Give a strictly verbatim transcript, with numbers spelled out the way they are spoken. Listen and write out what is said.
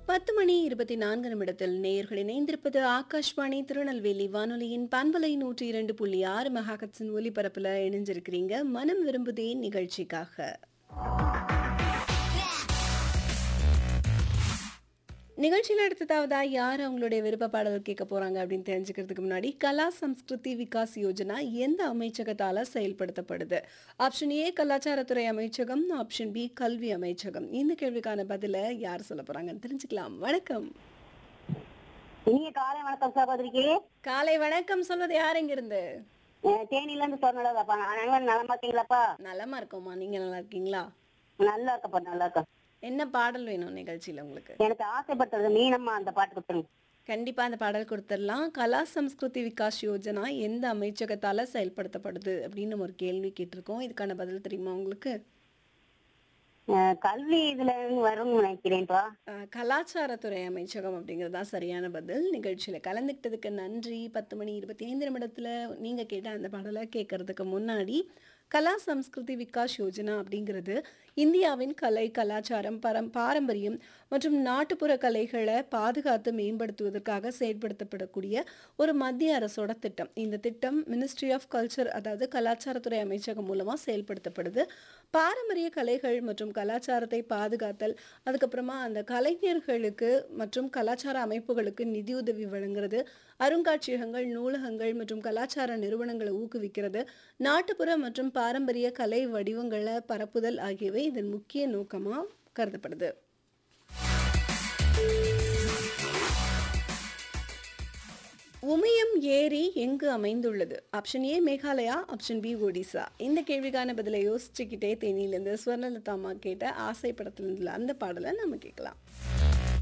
பத்து மணி இருபத்தி நான்கு நிமிடத்தில் நேயர்கள் இணைந்திருப்பது ஆகாஷ்வாணி திருநெல்வேலி வானொலியின் பண்பலை நூற்றி இரண்டு புள்ளி ஆறு மெகாஹெட்ஸின் ஒலிபரப்புல இணைஞ்சிருக்கிறீங்க மனம் விரும்புதே நிகழ்ச்சிக்காக. நிகழ்ச்சியில் அடுத்ததாவதா யார் அவங்களுடைய விருப்ப பாடல் கேட்க போறாங்க அப்படின்னு தெரிஞ்சுக்கிறதுக்கு முன்னாடி கலா சம்ஸ்கிருதி விகாஸ் யோஜனா எந்த அமைச்சகத்தால செயல்படுத்தப்படுது? ஆப்ஷன் ஏ கலாச்சாரத்துறை அமைச்சகம், ஆப்ஷன் பி கல்வி அமைச்சகம். இந்த கேள்விக்கான பதில யார் சொல்ல போறாங்கன்னு தெரிஞ்சுக்கலாம். வணக்கம். இனிய காலை வணக்கம் சகோதரிக்கு. காலை வணக்கம். சொல்வது யார் எங்க இருந்து? தேனில இருந்து சொன்னதாப்பா. நலமா இருக்கீங்களாப்பா? நலமா இருக்கோமா, நீங்க நல்லா இருக்கீங்களா? நல்லா இருக்கப்பா, நல்லா இருக்க. என்ன பாடல் வேணும் நிகழ்ச்சியில உங்களுக்கு? எனக்கு ஆசைப்பட்டது மீனம்மா அந்த பாட்டு கொடுத்துருங்க. கண்டிப்பா அந்த பாடல் கொடுத்துடலாம். கலா சம்ஸ்கிருதி விகாஸ் யோஜனா எந்த அமைச்சகத்தால செயல்படுத்தப்படுது அப்படின்னு நம்ம ஒரு கேள்வி கேட்டிருக்கோம். இதுக்கான பதில் தெரியுமா உங்களுக்கு? அஹ் கல்வி இதுல வரும்னு நினைக்கிறேன்ப்பா. அஹ், கலாச்சாரத்துறை அமைச்சகம் அப்படிங்கறதுதான் சரியான பதில். நிகழ்ச்சியில கலந்துக்கிட்டதுக்கு நன்றி. பத்து மணி இருபத்தி ஐந்து நிமிடத்துல நீங்க கேட்ட அந்த பாடலை கேட்கறதுக்கு முன்னாடி கலா சம்ஸ்கிருதி விகாஸ் யோஜனா அப்படிங்கிறது இந்தியாவின் கலை, கலாச்சாரம், பரம் பாரம்பரியம் மற்றும் நாட்டுப்புற கலைகளை பாதுகாத்து மேம்படுத்துவதற்காக செயல்படுத்தப்படக்கூடிய ஒரு மத்திய அரசோட திட்டம். இந்த திட்டம் மினிஸ்ட்ரி ஆஃப் கல்ச்சர், அதாவது கலாச்சாரத்துறை அமைச்சகம் மூலமா செயல்படுத்தப்படுது. பாரம்பரிய கலைகள் மற்றும் கலாச்சாரத்தை பாதுகாத்தல், அதுக்கப்புறமா அந்த கலைஞர்களுக்கு மற்றும் கலாச்சார அமைப்புகளுக்கு நிதியுதவி வழங்குறது, அருங்காட்சியகங்கள், நூலகங்கள் மற்றும் கலாச்சார நிறுவனங்களை ஊக்குவிக்கிறது, நாட்டுப்புற மற்றும் பாரம்பரிய கலை வடிவங்களை பரப்புதல் ஆகியவை இதன் முக்கிய நோக்கமா கருதப்படுது. உமியம் ஏரி எங்கு அமைந்துள்ளது? Option A Meghalaya, option B Odisha. இந்த கேள்விக்கான பதிலை யோசிச்சுக்கிட்டே தேனியிலிருந்து ஸ்வர்ணலதா அம்மா கேட்ட ஆசை படத்துல அந்த பாடலை நம்ம கேட்கலாம்.